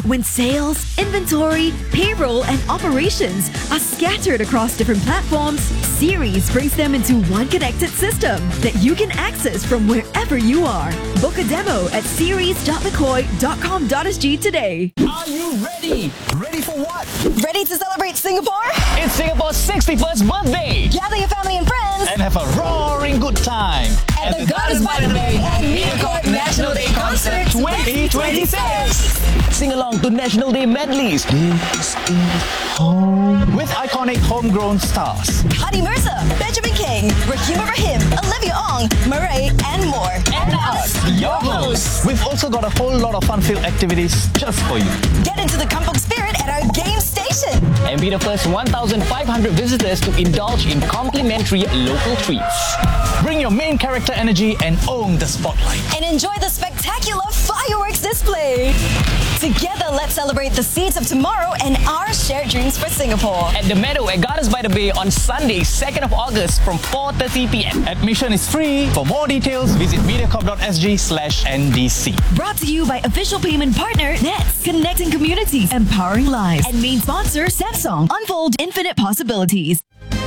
When sales, inventory, payroll, and operations are scattered across different platforms, Ceres brings them into one connected system that you can access from wherever you are. Book a demo at ceres.mccoy.com.sg today. Are you ready? Ready for what? Ready to celebrate Singapore? It's Singapore's 61st birthday! Gather your family and friends And have a roaring good time at the Goddess by the Bay and MediaCorp National Day Concert 2026! Sing along to National Day medleys. This is home. With iconic homegrown stars. Hadi Mirza, Benjamin King, Raheem Ibrahim, Olivia Ong, Murray, and more. And us, your hosts. We've also got a whole lot of fun-filled activities just for you. Get into the kampung spirit at our game station. And be the first 1,500 visitors to indulge in complimentary local treats. Bring your main character energy and own the spotlight. And enjoy the spectacular fireworks display. Together, let's celebrate the seeds of tomorrow and our shared dreams for Singapore. At the Meadow at Goddess by the Bay on Sunday, 2nd of August from 4:30 p.m. Admission is free. For more details, visit mediacorp.sg/NDC. Brought to you by official payment partner Nets, connecting communities, empowering lives, and main sponsor Samsung. Unfold infinite possibilities.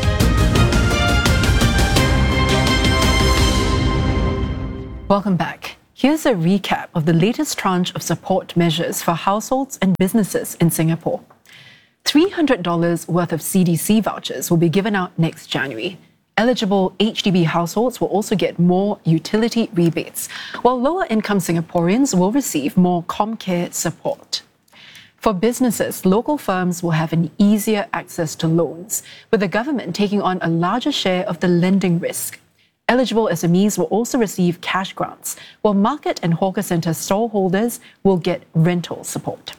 Welcome back. Here's a recap of the latest tranche of support measures for households and businesses in Singapore. $300 worth of CDC vouchers will be given out next January. Eligible HDB households will also get more utility rebates, while lower-income Singaporeans will receive more ComCare support. For businesses, local firms will have an easier access to loans, with the government taking on a larger share of the lending risk. Eligible SMEs will also receive cash grants, while market and hawker centre stallholders will get rental support.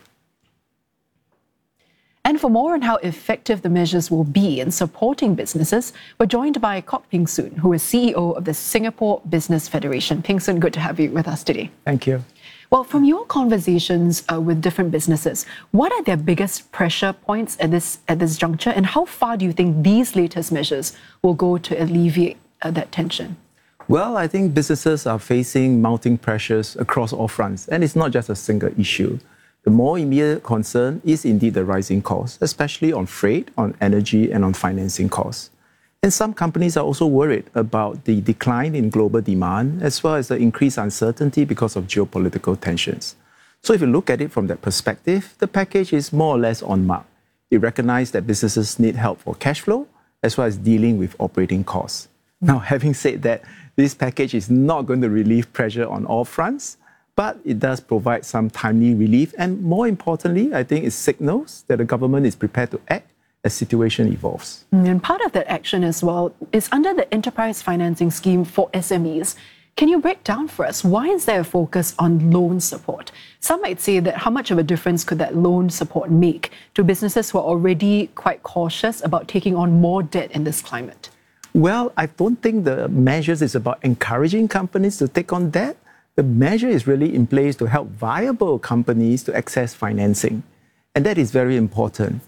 And for more on how effective the measures will be in supporting businesses, we're joined by Kok Ping Soon, who is CEO of the Singapore Business Federation. Ping Soon, good to have you with us today. Thank you. Well, from your conversations with different businesses, what are their biggest pressure points at this juncture, and how far do you think these latest measures will go to alleviate that tension? Well, I think businesses are facing mounting pressures across all fronts, and it's not just a single issue. The more immediate concern is indeed the rising costs, especially on freight, on energy, and on financing costs. And some companies are also worried about the decline in global demand, as well as the increased uncertainty because of geopolitical tensions. So if you look at it from that perspective, the package is more or less on mark. It recognizes that businesses need help for cash flow, as well as dealing with operating costs. Now, having said that, this package is not going to relieve pressure on all fronts, but it does provide some timely relief. And more importantly, I think it signals that the government is prepared to act as situation evolves. And part of that action as well is under the enterprise financing scheme for SMEs. Can you break down for us, why is there a focus on loan support? Some might say that how much of a difference could that loan support make to businesses who are already quite cautious about taking on more debt in this climate? Well, I don't think the measures is about encouraging companies to take on debt. The measure is really in place to help viable companies to access financing. And that is very important.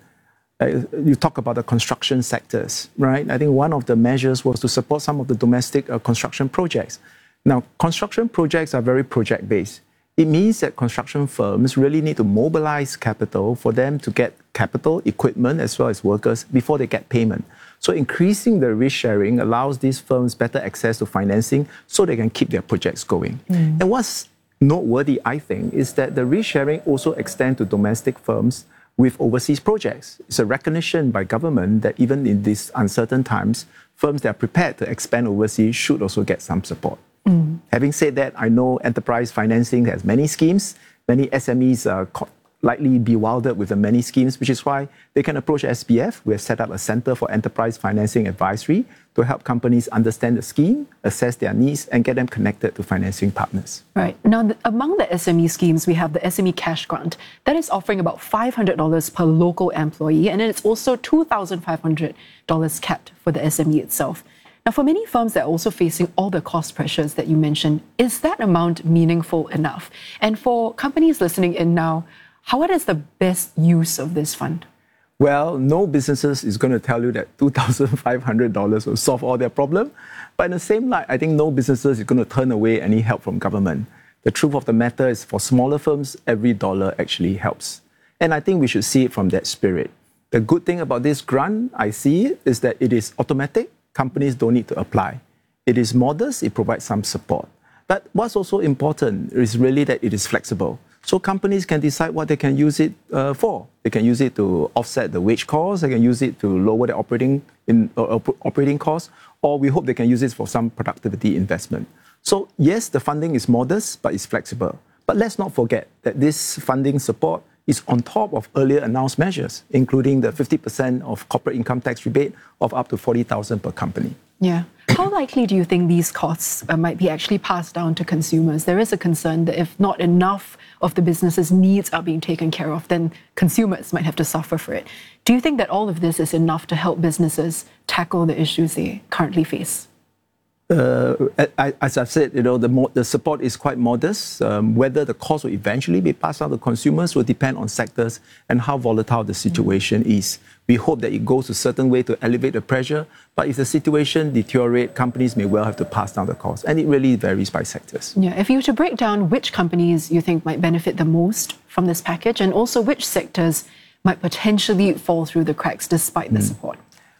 You talk about the construction sectors, right? I think one of the measures was to support some of the domestic construction projects. Now, construction projects are very project-based. It means that construction firms really need to mobilize capital for them to get capital, equipment, as well as workers before they get payment. So increasing the risk sharing allows these firms better access to financing so they can keep their projects going. And what's noteworthy, I think, is that the risk sharing also extends to domestic firms with overseas projects. It's a recognition by government that even in these uncertain times, firms that are prepared to expand overseas should also get some support. Having said that, I know enterprise financing has many schemes. Many SMEs are likely bewildered with the many schemes, which is why they can approach SBF. We have set up a Center for Enterprise Financing Advisory to help companies understand the scheme, assess their needs, and get them connected to financing partners. Right. Now, among the SME schemes, we have the SME Cash Grant. That is offering about $500 per local employee, and then it's also $2,500 capped for the SME itself. Now, for many firms that are also facing all the cost pressures that you mentioned, is that amount meaningful enough? And for companies listening in now, what is the best use of this fund? Well, no businesses is going to tell you that $2,500 will solve all their problem. But in the same light, I think no businesses is going to turn away any help from government. The truth of the matter is for smaller firms, every dollar actually helps. And I think we should see it from that spirit. The good thing about this grant, I see it, is that it is automatic. Companies don't need to apply. It is modest, it provides some support. But what's also important is really that it is flexible. So companies can decide what they can use it for. They can use it to offset the wage costs, they can use it to lower their operating costs, or we hope they can use it for some productivity investment. So yes, the funding is modest, but it's flexible. But let's not forget that this funding support is on top of earlier announced measures, including the 50% of corporate income tax rebate of up to $40,000 per company. Yeah. How likely do you think these costs might be actually passed down to consumers? There is a concern that if not enough of the business's needs are being taken care of, then consumers might have to suffer for it. Do you think that all of this is enough to help businesses tackle the issues they currently face? As I've said, the support is quite modest. Whether the cost will eventually be passed on to consumers will depend on sectors and how volatile the situation is. We hope that it goes a certain way to elevate the pressure, but if the situation deteriorates, companies may well have to pass down the cost, and it really varies by sectors. Yeah, if you were to break down which companies you think might benefit the most from this package, and also which sectors might potentially fall through the cracks despite the support.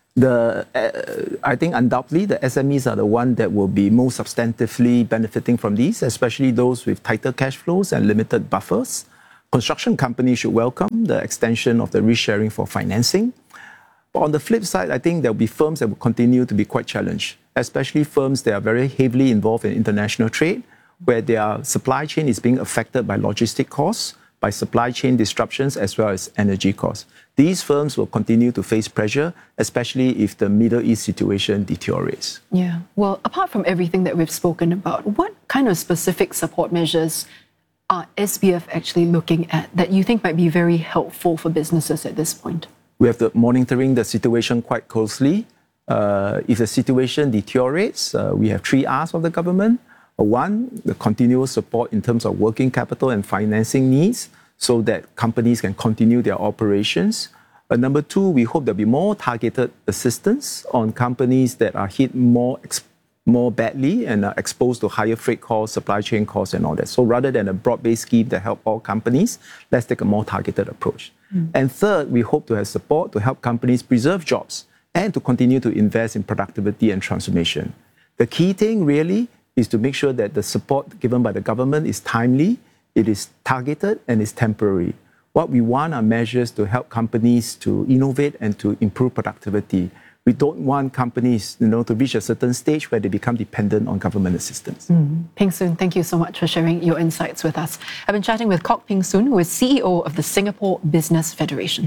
I think undoubtedly the SMEs are the one that will be most substantively benefiting from these, especially those with tighter cash flows and limited buffers. Construction companies should welcome the extension of the risk-sharing for financing. But on the flip side, I think there will be firms that will continue to be quite challenged, especially firms that are very heavily involved in international trade, where their supply chain is being affected by logistic costs, by supply chain disruptions, as well as energy costs. These firms will continue to face pressure, especially if the Middle East situation deteriorates. Yeah. Well, apart from everything that we've spoken about, what kind of specific support measures are SBF actually looking at that you think might be very helpful for businesses at this point? We have to monitoring the situation quite closely. If the situation deteriorates, we have 3 R's of the government. 1, the continuous support in terms of working capital and financing needs so that companies can continue their operations. Number 2, we hope there'll be more targeted assistance on companies that are hit more badly and are exposed to higher freight costs, supply chain costs and all that. So rather than a broad-based scheme that help all companies, let's take a more targeted approach. And third, we hope to have support to help companies preserve jobs and to continue to invest in productivity and transformation. The key thing really is to make sure that the support given by the government is timely, it is targeted and is temporary. What we want are measures to help companies to innovate and to improve productivity. We don't want companies, to reach a certain stage where they become dependent on government assistance. Peng Soon, thank you so much for sharing your insights with us. I've been chatting with Kok Peng Soon, who is CEO of the Singapore Business Federation.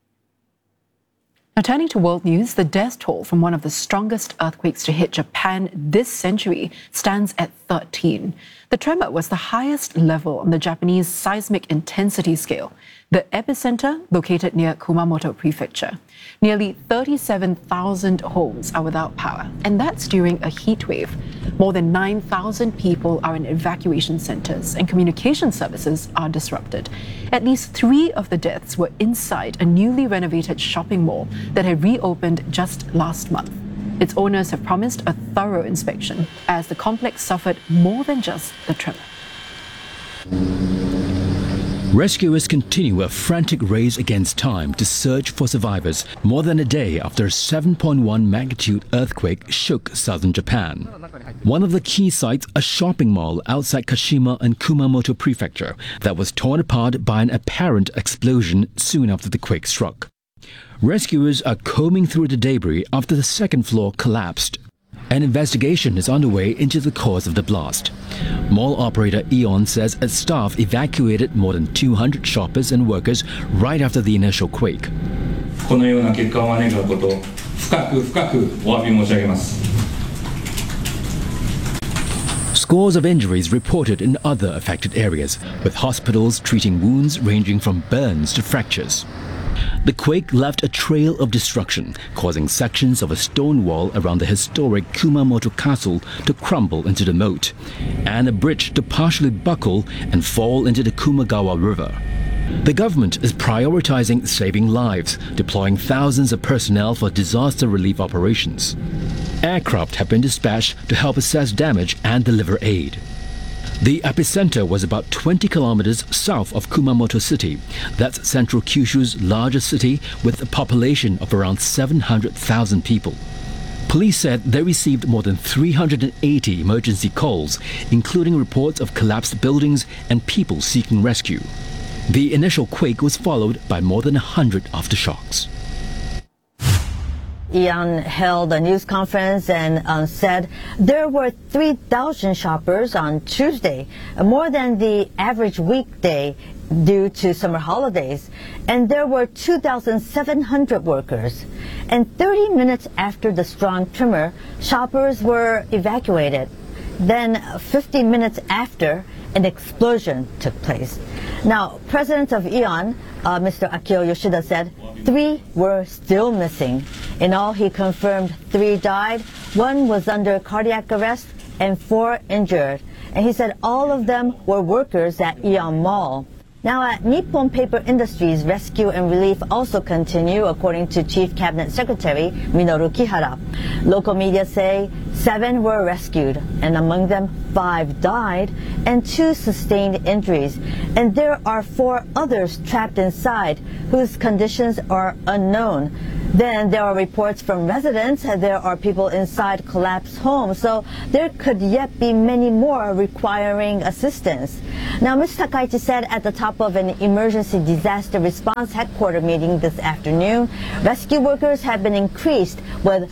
Now, turning to world news, the death toll from one of the strongest earthquakes to hit Japan this century stands at 13. The tremor was the highest level on the Japanese seismic intensity scale. The epicenter located near Kumamoto Prefecture. Nearly 37,000 homes are without power, and that's during a heat wave. More than 9,000 people are in evacuation centers, and communication services are disrupted. At least 3 of the deaths were inside a newly renovated shopping mall that had reopened just last month. Its owners have promised a thorough inspection, as the complex suffered more than just the tremor. Rescuers continue a frantic race against time to search for survivors more than a day after a 7.1 magnitude earthquake shook southern Japan. One of the key sites, a shopping mall outside Kashima and Kumamoto Prefecture, that was torn apart by an apparent explosion soon after the quake struck. Rescuers are combing through the debris after the second floor collapsed. An investigation is underway into the cause of the blast. Mall operator Aeon says its staff evacuated more than 200 shoppers and workers right after the initial quake. このような結果を招いたことを深くお詫び申し上げます。 Scores of injuries reported in other affected areas, with hospitals treating wounds ranging from burns to fractures. The quake left a trail of destruction, causing sections of a stone wall around the historic Kumamoto Castle to crumble into the moat, and a bridge to partially buckle and fall into the Kumagawa River. The government is prioritizing saving lives, deploying thousands of personnel for disaster relief operations. Aircraft have been dispatched to help assess damage and deliver aid. The epicenter was about 20 kilometers south of Kumamoto City. That's central Kyushu's largest city with a population of around 700,000 people. Police said they received more than 380 emergency calls, including reports of collapsed buildings and people seeking rescue. The initial quake was followed by more than 100 aftershocks. AEON held a news conference and said there were 3,000 shoppers on Tuesday, more than the average weekday due to summer holidays, and there were 2,700 workers. And 30 minutes after the strong tremor, shoppers were evacuated. Then 50 minutes after, an explosion took place. Now, President of AEON, Mr. Akio Yoshida, said 3 were still missing. In all, he confirmed 3 died, 1 was under cardiac arrest, and 4 injured. And he said all of them were workers at AEON Mall. Now, at Nippon Paper Industries, rescue and relief also continue, according to Chief Cabinet Secretary Minoru Kihara. Local media say 7 were rescued, and among them 5 died and 2 sustained injuries. And there are 4 others trapped inside whose conditions are unknown. Then there are reports from residents that there are people inside collapsed homes, so there could yet be many more requiring assistance. Now, Mr. Takaichi said at the top of an emergency disaster response headquarters meeting this afternoon, rescue workers have been increased with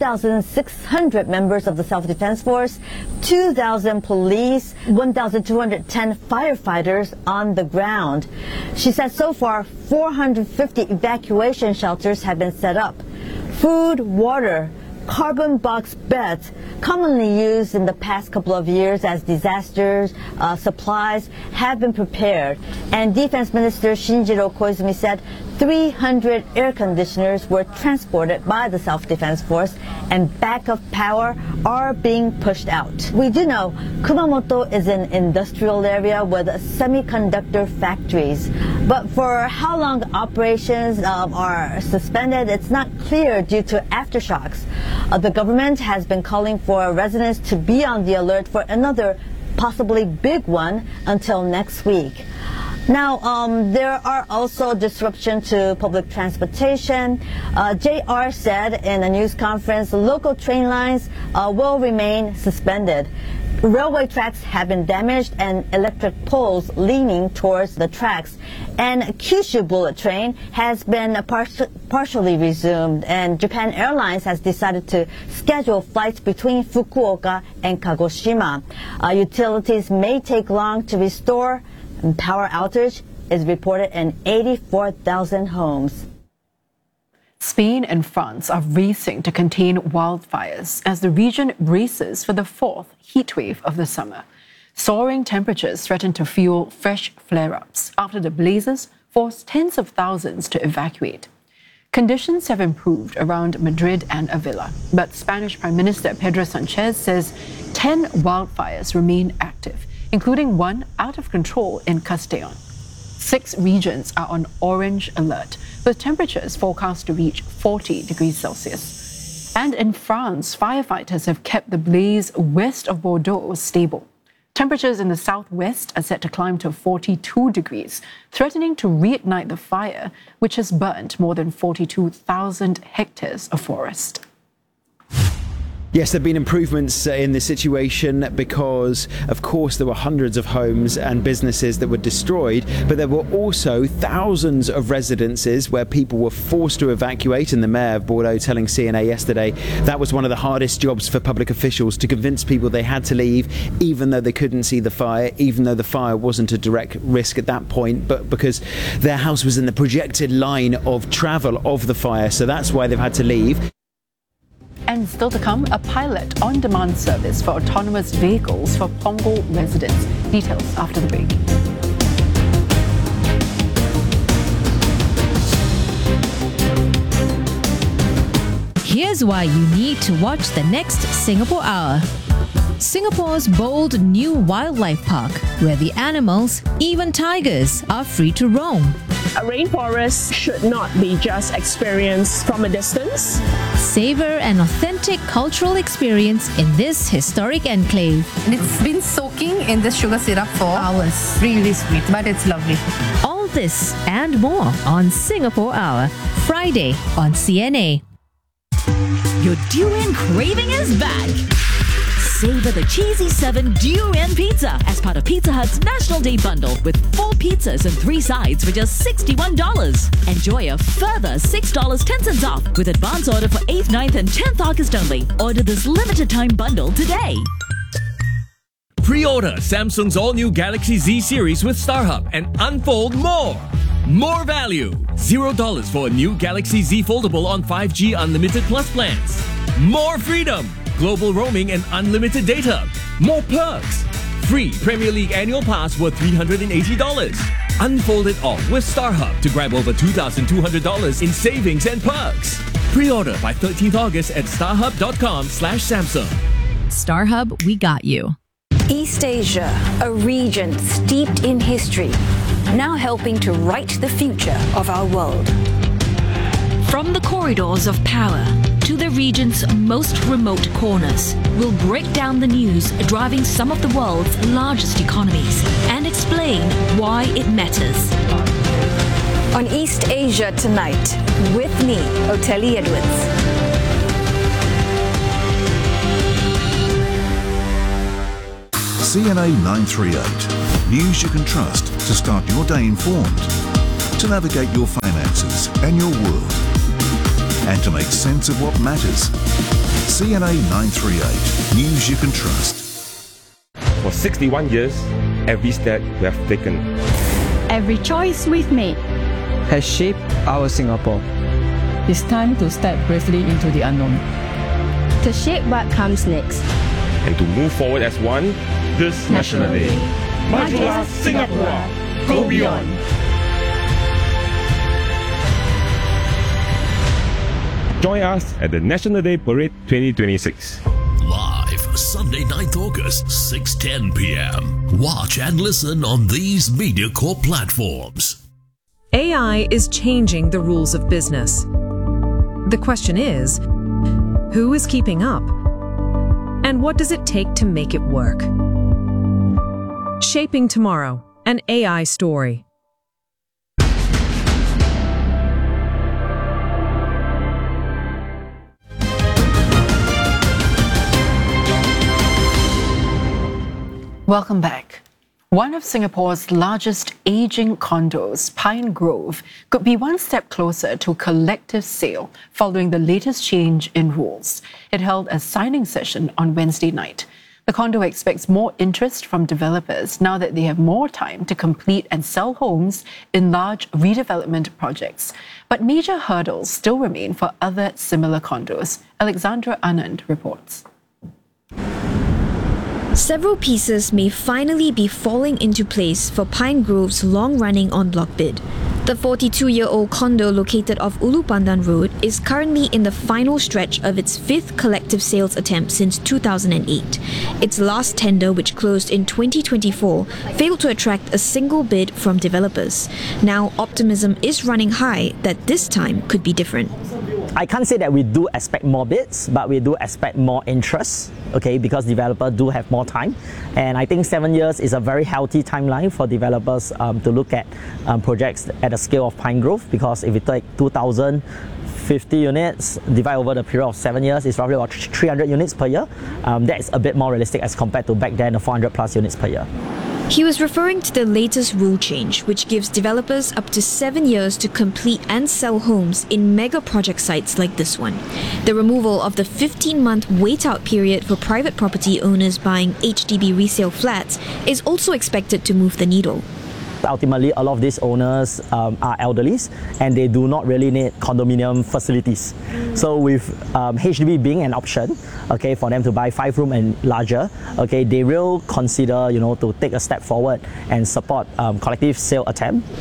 4,600 members of the Self-Defense Force, 2,000 police, 1,210 firefighters on the ground. She said so far 450 evacuation shelters have been set up. Food, water, carbon box beds, commonly used in the past couple of years as disasters supplies, have been prepared. And Defense Minister Shinjiro Koizumi said 300 air conditioners were transported by the Self-Defense Force, and backup power are being pushed out. We do know Kumamoto is an industrial area with semiconductor factories, but for how long operations are suspended, it's not clear due to aftershocks. The government has been calling for residents to be on the alert for another possibly big one until next week. Now, there are also disruptions to public transportation. JR said in a news conference local train lines will remain suspended. Railway tracks have been damaged and electric poles leaning towards the tracks. And Kyushu Bullet Train has been partially resumed, and Japan Airlines has decided to schedule flights between Fukuoka and Kagoshima. Utilities may take long to restore, and power outage is reported in 84,000 homes. Spain and France are racing to contain wildfires as the region braces for the 4th heatwave of the summer. Soaring temperatures threaten to fuel fresh flare-ups after the blazes forced tens of thousands to evacuate. Conditions have improved around Madrid and Avila, but Spanish Prime Minister Pedro Sanchez says 10 wildfires remain active, including one out of control in Castellón. 6 regions are on orange alert, with temperatures forecast to reach 40 degrees Celsius. And in France, firefighters have kept the blaze west of Bordeaux stable. Temperatures in the southwest are set to climb to 42 degrees, threatening to reignite the fire, which has burnt more than 42,000 hectares of forest. Yes, there have been improvements in the situation because, of course, there were hundreds of homes and businesses that were destroyed, but there were also thousands of residences where people were forced to evacuate, and the mayor of Bordeaux telling CNA yesterday that was one of the hardest jobs for public officials, to convince people they had to leave, even though they couldn't see the fire, even though the fire wasn't a direct risk at that point, but because their house was in the projected line of travel of the fire, so that's why they've had to leave. And still to come, a pilot on-demand service for autonomous vehicles for Pongo residents. Details after the break. Here's why you need to watch the next Singapore Hour. Singapore's bold new wildlife park, where the animals, even tigers, are free to roam. A rainforest should not be just experienced from a distance. Savor an authentic cultural experience in this historic enclave. And it's been soaking in this sugar syrup for hours. Really sweet, but it's lovely. All this and more on Singapore Hour, Friday on CNA. Your durian craving is back. Savor the Cheesy 7 Durian Pizza as part of Pizza Hut's National Day Bundle with 4 pizzas and 3 sides for just $61. Enjoy a further $6.10 off with advance order for 8th, 9th and 10th August only. Order this limited time bundle today. Pre-order Samsung's all-new Galaxy Z series with StarHub and unfold more. More value. $0 for a new Galaxy Z Foldable on 5G Unlimited Plus plans. More freedom. Global roaming and unlimited data. More perks. Free Premier League annual pass worth $380. Unfold it all with StarHub to grab over $2,200 in savings and perks. Pre-order by 13th August at starhub.com/Samsung. StarHub, we got you. East Asia, a region steeped in history, now helping to write the future of our world. From the corridors of power to the region's most remote corners, we'll break down the news driving some of the world's largest economies and explain why it matters. On East Asia Tonight, with me, Oteli Edwards. CNA 938. News you can trust to start your day informed, to navigate your finances and your world, and to make sense of what matters. CNA 938. News you can trust. For 61 years, every step we have taken, every choice we've made, has shaped our Singapore. It's time to step bravely into the unknown, to shape what comes next, and to move forward as one this National Day. Majulah Singapore, go beyond. Join us at the National Day Parade 2026. Live Sunday 9th August, 6:10 p.m. Watch and listen on these MediaCorp platforms. AI is changing the rules of business. The question is, who is keeping up? And what does it take to make it work? Shaping Tomorrow, an AI story. Welcome back. One of Singapore's largest aging condos, Pine Grove, could be one step closer to collective sale following the latest change in rules. It held a signing session on Wednesday night. The condo expects more interest from developers now that they have more time to complete and sell homes in large redevelopment projects. But major hurdles still remain for other similar condos. Alexandra Anand reports. Several pieces may finally be falling into place for Pine Grove's long-running en bloc bid. The 42-year-old condo located off Ulu Pandan Road is currently in the final stretch of its 5th collective sales attempt since 2008. Its last tender, which closed in 2024, failed to attract a single bid from developers. Now, optimism is running high that this time could be different. I can't say that we do expect more bids, but we do expect more interest, okay, because developers do have more time. And I think 7 years is a very healthy timeline for developers to look at projects at the scale of Pine Grove, because if you take 2,050 units, divide over the period of 7 years, it's roughly about 300 units per year. That's a bit more realistic as compared to back then, the 400 plus units per year. He was referring to the latest rule change, which gives developers up to 7 years to complete and sell homes in mega project sites like this one. The removal of the 15-month wait-out period for private property owners buying HDB resale flats is also expected to move the needle. Ultimately, a lot of these owners are elderlies and they do not really need condominium facilities. So with HDB being an option, okay, for them to buy 5-room and larger, okay, they will consider, to take a step forward and support collective sale attempt.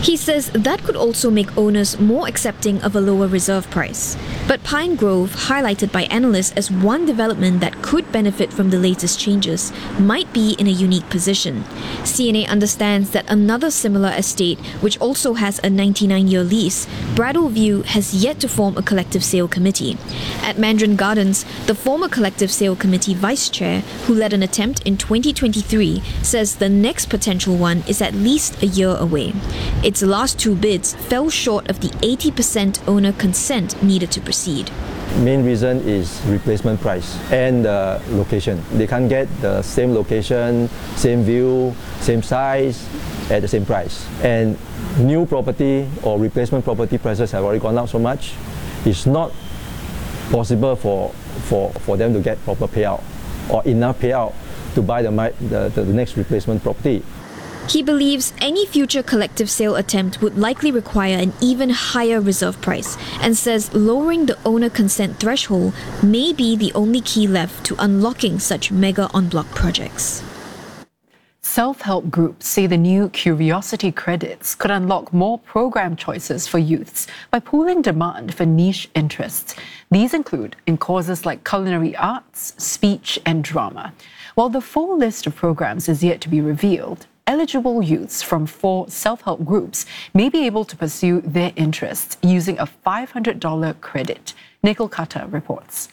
He says that could also make owners more accepting of a lower reserve price. But Pine Grove, highlighted by analysts as one development that could benefit from the latest changes, might be in a unique position. CNA understands that another similar estate, which also has a 99-year lease, Bradwell View, has yet to form a collective sale committee. At Mandarin Gardens, the former collective sale committee vice chair, who led an attempt in 2023, says the next potential one is at least a year away. Its last two bids fell short of the 80% owner consent needed to proceed. Main reason is replacement price and location. They can't get the same location, same view, same size at the same price. And new property or replacement property prices have already gone up so much. It's not possible for them to get proper payout or enough payout to buy the next replacement property. He believes any future collective sale attempt would likely require an even higher reserve price and says lowering the owner consent threshold may be the only key left to unlocking such mega en-bloc projects. Self-help groups say the new Curiosity credits could unlock more program choices for youths by pooling demand for niche interests. These include in courses like culinary arts, speech and drama. While the full list of programs is yet to be revealed, eligible youths from 4 self-help groups may be able to pursue their interests using a $500 credit. Nicole Carter reports.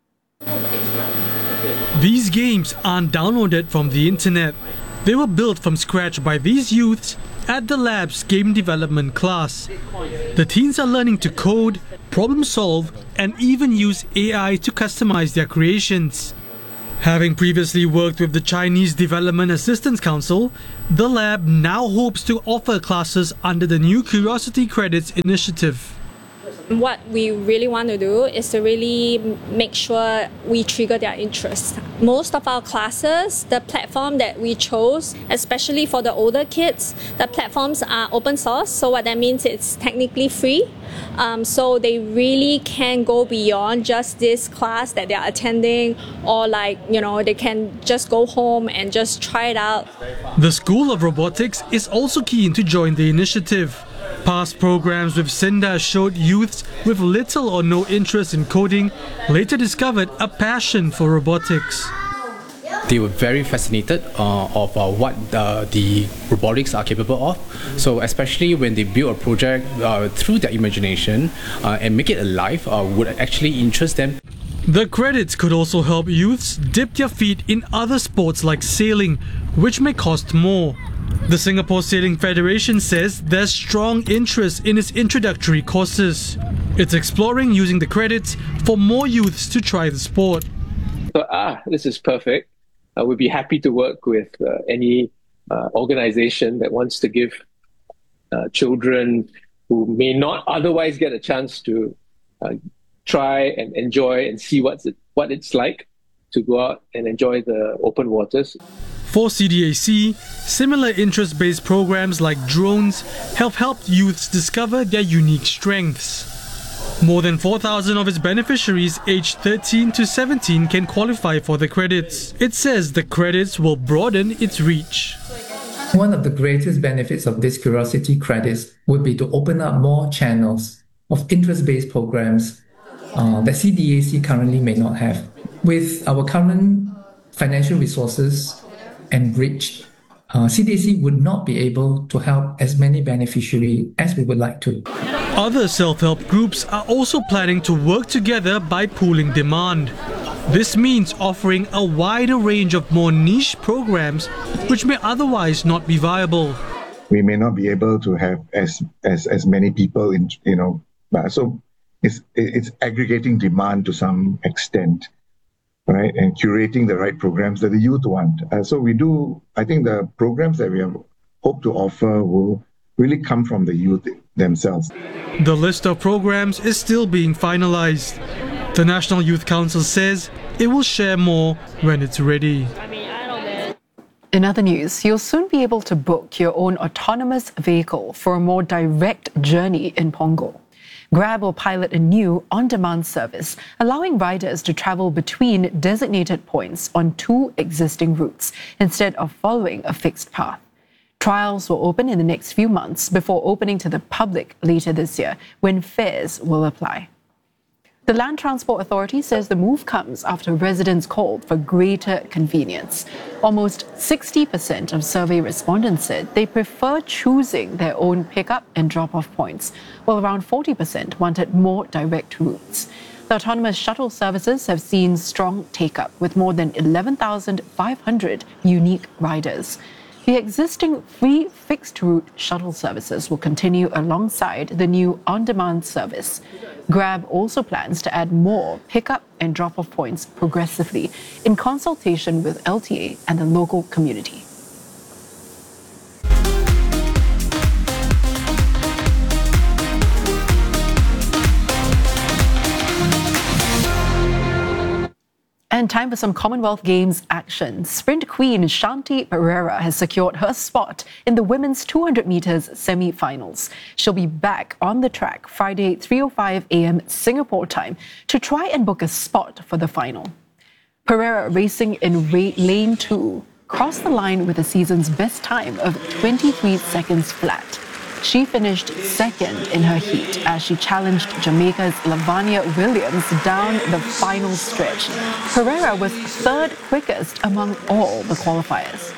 These games aren't downloaded from the internet. They were built from scratch by these youths at the lab's game development class. The teens are learning to code, problem solve, and even use AI to customize their creations. Having previously worked with the Chinese Development Assistance Council, the lab now hopes to offer classes under the new Curiosity Credits initiative. What we really want to do is to really make sure we trigger their interest. Most of our classes, the platform that we chose, especially for the older kids, the platforms are open source. So what that means, it's technically free. So they really can go beyond just this class that they're attending, or they can just go home and just try it out. The School of Robotics is also keen to join the initiative. Past programs with CINDA showed youths with little or no interest in coding later discovered a passion for robotics. They were very fascinated of what the robotics are capable of. So especially when they build a project through their imagination and make it alive would actually interest them. The credits could also help youths dip their feet in other sports like sailing, which may cost more. The Singapore Sailing Federation says there's strong interest in its introductory courses. It's exploring using the credits for more youths to try the sport. So, this is perfect. We'd be happy to work with any organization that wants to give children who may not otherwise get a chance to try and enjoy and see what it's like to go out and enjoy the open waters. For CDAC, similar interest-based programs like drones have helped youths discover their unique strengths. More than 4,000 of its beneficiaries aged 13 to 17 can qualify for the credits. It says the credits will broaden its reach. One of the greatest benefits of these Curiosity credits would be to open up more channels of interest-based programs that CDAC currently may not have. With our current financial resources and reach, CDAC would not be able to help as many beneficiaries as we would like to. Other self-help groups are also planning to work together by pooling demand. This means offering a wider range of more niche programs which may otherwise not be viable. We may not be able to have as many people in, so it's aggregating demand to some extent. Right, and curating the right programs that the youth want. I think the programs that we have hoped to offer will really come from the youth themselves. The list of programs is still being finalized. The National Youth Council says it will share more when it's ready. In other news, you'll soon be able to book your own autonomous vehicle for a more direct journey in Punggol. Grab will pilot a new on-demand service, allowing riders to travel between designated points on 2 existing routes instead of following a fixed path. Trials will open in the next few months before opening to the public later this year, when fares will apply. The Land Transport Authority says the move comes after residents called for greater convenience. Almost 60% of survey respondents said they prefer choosing their own pickup and drop-off points, while around 40% wanted more direct routes. The autonomous shuttle services have seen strong take-up, with more than 11,500 unique riders. The existing free fixed-route shuttle services will continue alongside the new on-demand service. Grab also plans to add more pick-up and drop-off points progressively in consultation with LTA and the local community. And time for some Commonwealth Games action. Sprint queen Shanti Pereira has secured her spot in the women's 200 metres semi-finals. She'll be back on the track Friday, 3:05 a.m. Singapore time to try and book a spot for the final. Pereira, racing in lane 2, crossed the line with the season's best time of 23 seconds flat. She finished second in her heat as she challenged Jamaica's Lavanya Williams down the final stretch. Pereira was third quickest among all the qualifiers.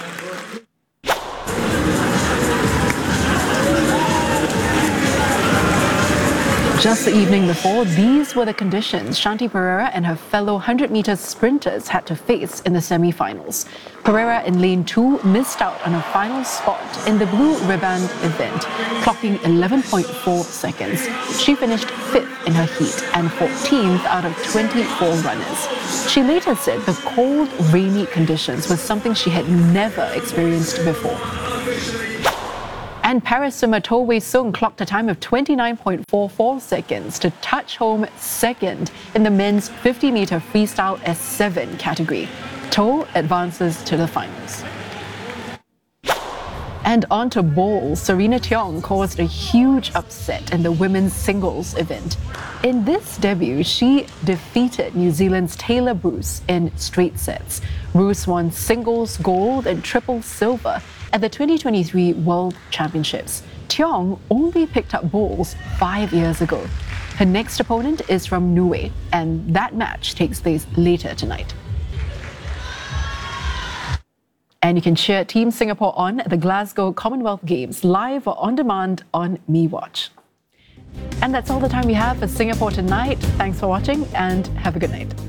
Just the evening before, these were the conditions Shanti Pereira and her fellow 100-metre sprinters had to face in the semi-finals. Pereira in lane 2 missed out on a final spot in the blue ribbon event, clocking 11.4 seconds. She finished 5th in her heat and 14th out of 24 runners. She later said the cold, rainy conditions was something she had never experienced before. And Paris swimmer To Wei Sung clocked a time of 29.44 seconds to touch home second in the men's 50-metre freestyle S7 category. To advances to the finals. And on to bowls, Serena Tiong caused a huge upset in the women's singles event. In this debut, she defeated New Zealand's Taylor Bruce in straight sets. Bruce won singles gold and triple silver at the 2023 World Championships. Tiong only picked up bowls 5 years ago. Her next opponent is from Niue, and that match takes place later tonight. And you can cheer Team Singapore on at the Glasgow Commonwealth Games live or on demand on MeWatch. And that's all the time we have for Singapore Tonight. Thanks for watching and have a good night.